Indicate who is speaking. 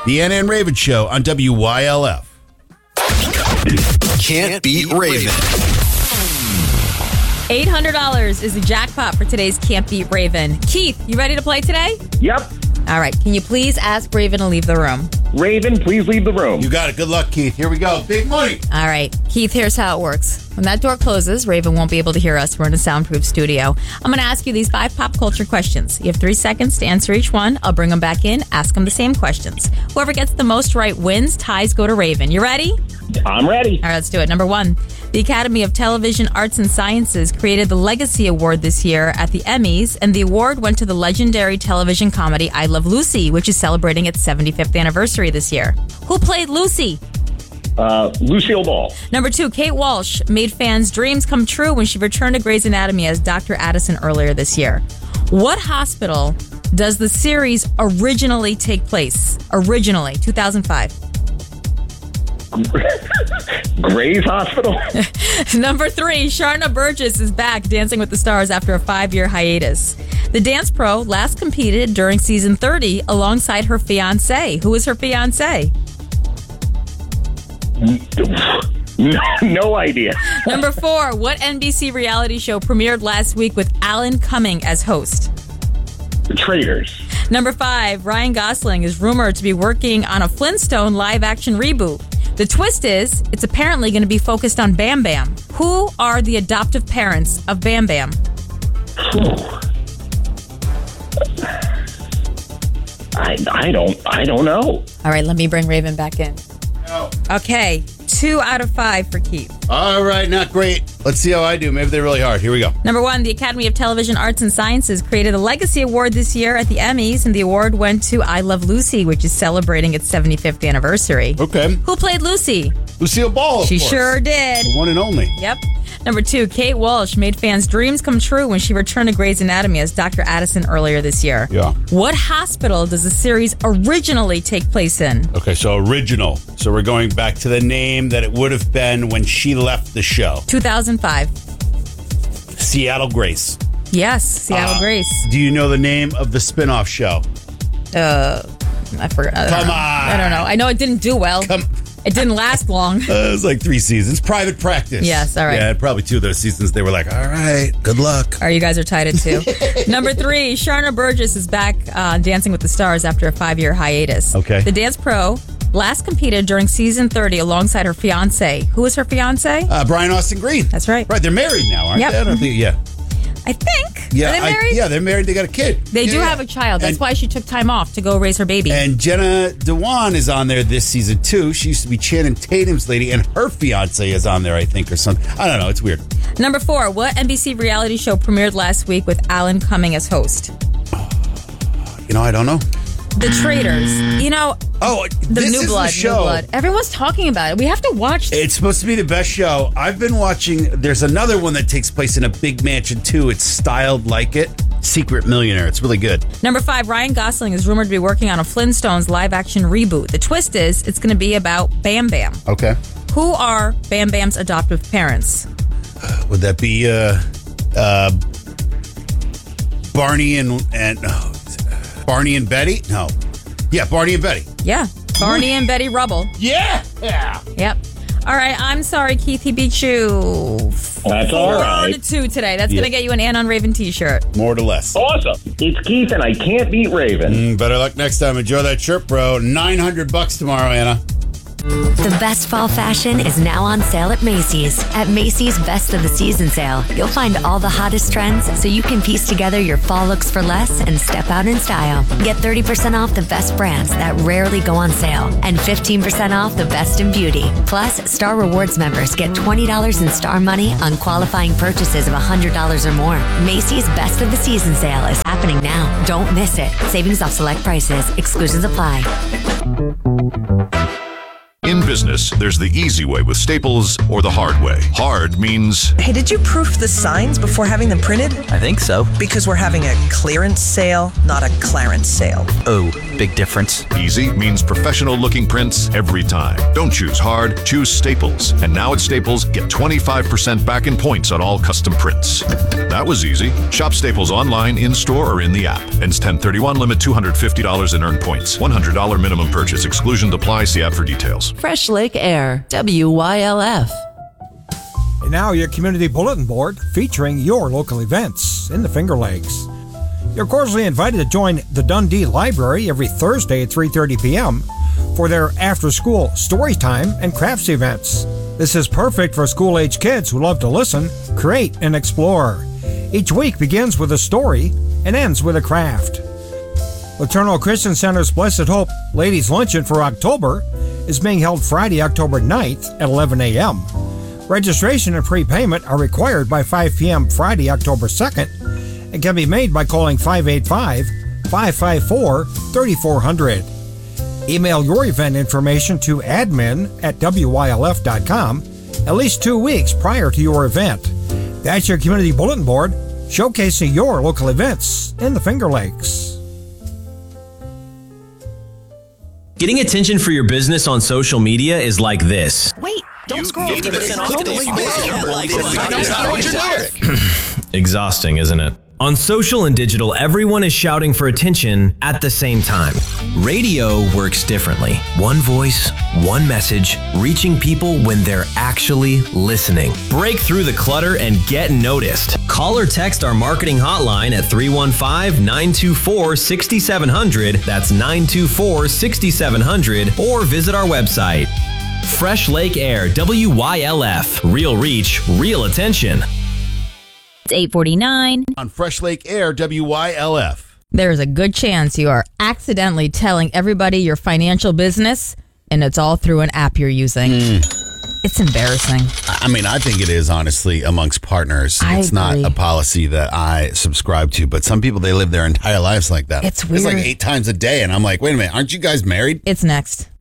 Speaker 1: The Anna and Raven Show on WYLF.
Speaker 2: Can't beat Raven.
Speaker 3: $800 is the jackpot for today's Can't Beat Raven. Keith, you ready to play today?
Speaker 4: Yep.
Speaker 3: All right. Can you please ask Raven to leave the room?
Speaker 4: Raven, please leave the room.
Speaker 1: You got it. Good luck, Keith. Here we go. Big money.
Speaker 3: All right. Keith, here's how it works. When that door closes, Raven won't be able to hear us. We're in a soundproof studio. I'm going to ask you these 5 pop culture questions. You have 3 seconds to answer each one. I'll bring them back in, ask them the same questions. Whoever gets the most right wins. Ties go to Raven. You ready?
Speaker 4: I'm ready.
Speaker 3: All right, let's do it. Number 1. The Academy of Television Arts and Sciences created the Legacy Award this year at the Emmys, and the award went to the legendary television comedy I Love Lucy, which is celebrating its 75th anniversary this year. Who played Lucy?
Speaker 4: Lucille Ball.
Speaker 3: Number 2, Kate Walsh made fans' dreams come true when she returned to Grey's Anatomy as Dr. Addison earlier this year. What hospital does the series originally take place? Originally, 2005.
Speaker 4: Gray's Hospital.
Speaker 3: Number 3, Sharna Burgess is back Dancing with the Stars after a 5-year hiatus. The dance pro last competed during season 30 alongside her fiancé. Who is her fiancé?
Speaker 4: No idea.
Speaker 3: Number 4, what NBC reality show premiered last week with Alan Cumming as host?
Speaker 4: The Traitors.
Speaker 3: Number 5, Ryan Gosling is rumored to be working on a Flintstone live-action reboot. The twist is, it's apparently going to be focused on Bam Bam. Who are the adoptive parents of Bam Bam?
Speaker 4: I don't know.
Speaker 3: All right, let me bring Raven back in.
Speaker 1: No.
Speaker 3: Okay, 2 out of 5 for Keith.
Speaker 1: All right, not great. Let's see how I do. Maybe they're really hard. Here we go.
Speaker 3: Number 1, the Academy of Television Arts and Sciences created a Legacy Award this year at the Emmys, and the award went to I Love Lucy, which is celebrating its 75th anniversary.
Speaker 1: Okay.
Speaker 3: Who played Lucy?
Speaker 1: Lucille Ball, of
Speaker 3: She
Speaker 1: course.
Speaker 3: sure did.
Speaker 1: The one and only.
Speaker 3: Yep. Number 2, Kate Walsh made fans' dreams come true when she returned to Grey's Anatomy as Dr. Addison earlier this year.
Speaker 1: Yeah.
Speaker 3: What hospital does the series originally take place in?
Speaker 1: Okay, so original. So we're going back to the name that it would have been when she left the show.
Speaker 3: 2005.
Speaker 1: Seattle Grace.
Speaker 3: Yes, Seattle Grace.
Speaker 1: Do you know the name of the spinoff show?
Speaker 3: I forgot.
Speaker 1: Come on.
Speaker 3: I don't know. I know it didn't do well. It didn't last long.
Speaker 1: It was like 3 seasons. Private Practice.
Speaker 3: Yes, all right.
Speaker 1: Yeah, probably 2 of those seasons. They were like, all right, good luck.
Speaker 3: All right, you guys are tied at 2. Number 3, Sharna Burgess is back Dancing with the Stars after a 5-year hiatus.
Speaker 1: Okay.
Speaker 3: The dance pro last competed during season 30 alongside her fiancé. Who is her fiancé?
Speaker 1: Brian Austin Green.
Speaker 3: That's right.
Speaker 1: Right, they're married now, aren't
Speaker 3: Yep.
Speaker 1: they? I don't think, yeah.
Speaker 3: I think.
Speaker 1: Yeah,
Speaker 3: Are they married?
Speaker 1: they're married. They got a kid.
Speaker 3: They do have a child. That's why she took time off to go raise her baby.
Speaker 1: And Jenna Dewan is on there this season, too. She used to be Channing Tatum's lady, and her fiance is on there, I think, or something. I don't know. It's weird.
Speaker 3: Number 4, what NBC reality show premiered last week with Alan Cumming as host?
Speaker 1: I don't know.
Speaker 3: The Traitors.
Speaker 1: Oh,
Speaker 3: the
Speaker 1: this
Speaker 3: New
Speaker 1: is
Speaker 3: Blood.
Speaker 1: the show.
Speaker 3: New Blood. Everyone's talking about it. We have to watch this.
Speaker 1: It's supposed to be the best show. I've been watching. There's another one that takes place in a big mansion, too. It's styled like it. Secret Millionaire. It's really good.
Speaker 3: Number 5, Ryan Gosling is rumored to be working on a Flintstones live-action reboot. The twist is it's going to be about Bam Bam.
Speaker 1: Okay.
Speaker 3: Who are Bam Bam's adoptive parents?
Speaker 1: Would that be Barney and Barney and Betty? No. Yeah, Barney and Betty.
Speaker 3: Yeah, Barney and Betty Rubble.
Speaker 1: Yeah.
Speaker 3: Yep. All right, I'm sorry, Keith. He beat you.
Speaker 4: That's all right.
Speaker 3: 4-2 today. That's going to get you an Ann on Raven t-shirt.
Speaker 1: More to less.
Speaker 4: Awesome. It's Keith, and I can't beat Raven.
Speaker 1: Better luck next time. Enjoy that shirt, bro. $900 tomorrow, Anna.
Speaker 5: The best fall fashion is now on sale at Macy's. At Macy's Best of the Season sale, you'll find all the hottest trends so you can piece together your fall looks for less and step out in style. Get 30% off the best brands that rarely go on sale and 15% off the best in beauty. Plus, Star Rewards members get $20 in Star Money on qualifying purchases of $100 or more. Macy's Best of the Season sale is happening now. Don't miss it. Savings off select prices. Exclusions apply.
Speaker 6: In
Speaker 2: business, there's the easy way with Staples or the hard way. Hard means...
Speaker 6: Hey, did you proof the signs before having them printed?
Speaker 7: I think so.
Speaker 6: Because we're having a clearance sale, not a Clarence sale.
Speaker 7: Oh, big difference.
Speaker 2: Easy means professional-looking prints every time. Don't choose hard, choose Staples. And now at Staples, get 25% back in points on all custom prints. That was easy. Shop Staples online, in-store, or in the app. Ends 10/31, limit $250 in earned points. $100 minimum purchase. Exclusion applies. See app for details.
Speaker 8: Fresh Lake Air, WYLF.
Speaker 9: And now your community bulletin board featuring your local events in the Finger Lakes. You're cordially invited to join the Dundee Library every Thursday at 3:30 p.m. for their after-school story time and crafts events. This is perfect for school-age kids who love to listen, create, and explore. Each week begins with a story and ends with a craft. Laterno Christian Center's Blessed Hope Ladies Luncheon for October is being held Friday, October 9th at 11 a.m. Registration and prepayment are required by 5 p.m. Friday, October 2nd, and can be made by calling 585-554-3400. Email your event information to admin@wylf.com at least 2 weeks prior to your event. That's your community bulletin board showcasing your local events in the Finger Lakes.
Speaker 10: Getting attention for your business on social media is like this.
Speaker 6: Wait, don't scroll.
Speaker 10: Exhausting, isn't it? On social and digital, everyone is shouting for attention at the same time. Radio works differently. One voice, one message, reaching people when they're actually listening. Break through the clutter and get noticed. Call or text our marketing hotline at 315-924-6700. That's 924-6700. Or visit our website. Fresh Lake Air, WYLF. Real reach, real attention.
Speaker 3: It's 8:49.
Speaker 1: On Fresh Lake Air, WYLF.
Speaker 3: There's a good chance you are accidentally telling everybody your financial business, and it's all through an app you're using. It's embarrassing.
Speaker 1: I mean, I think it is, honestly, amongst partners. It's not a policy that I subscribe to, but some people, they live their entire lives like that.
Speaker 3: It's weird.
Speaker 1: It's like 8 times a day, and I'm like, wait a minute, aren't you guys married?
Speaker 3: It's next.